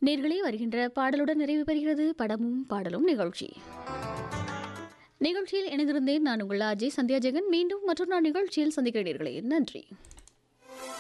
நேர்களே, வருகின்ற பாடலுடன் நிறைவு பெறுகிறது படமும் பாடலும் நிகழ்ச்சி. நிகழ்ச்சியில் இணைந்திருந்தேன் நான் உங்கள் அஜய் சந்தியா ஜெகன். மீண்டும் மற்றொரு நாள் நிகழ்ச்சியில் சந்திக்கிறீர்களே. நன்றி.